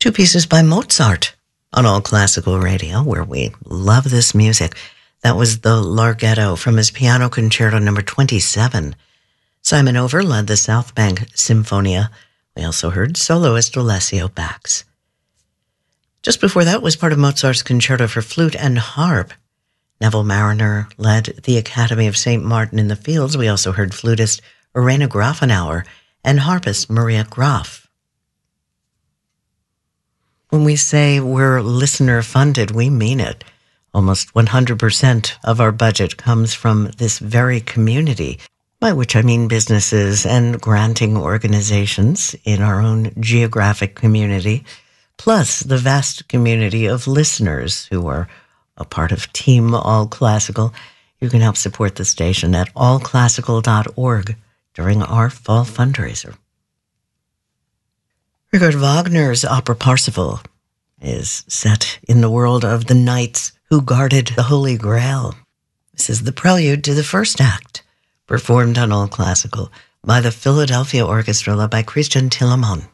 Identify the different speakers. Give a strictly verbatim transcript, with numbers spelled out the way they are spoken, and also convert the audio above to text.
Speaker 1: Two pieces by Mozart on All Classical Radio, where we love this music. That was the Larghetto from his Piano Concerto number twenty-seven. Simon Over led the South Bank Symphonia. We also heard soloist Alessio Bax. Just before that was part of Mozart's Concerto for Flute and Harp. Neville Marriner led the Academy of Saint Martin in the Fields. We also heard flutist Irena Grafenauer and harpist Maria Graf. When we say we're listener-funded, we mean it. Almost one hundred percent of our budget comes from this very community, by which I mean businesses and granting organizations in our own geographic community, plus the vast community of listeners who are a part of Team All Classical. You can help support the station at all classical dot org during our fall fundraiser. Richard Wagner's opera Parsifal is set in the world of the knights who guarded the Holy Grail. This is the prelude to the first act, performed on All Classical by the Philadelphia Orchestra led by Christian Tillermann.